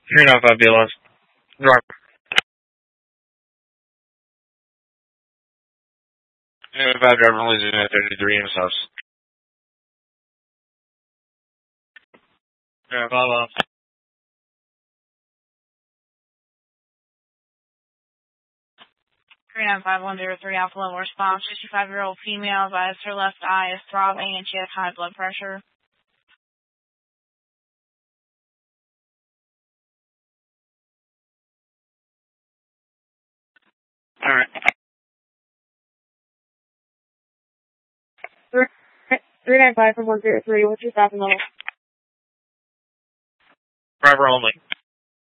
395 BLS. Driver. 395 driver only 33 in his house. 395 off. 395-103 Alpha Level response. 55-year-old female advised her left eye is throbbing and she has high blood pressure. Alright. 395 from 103. What's your stopping level? Driver only.